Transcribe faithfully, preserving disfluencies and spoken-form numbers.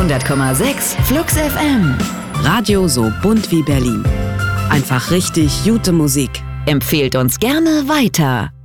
hundert Komma sechs Flux F M. Radio so bunt wie Berlin. Einfach richtig gute Musik. Empfehlt uns gerne weiter.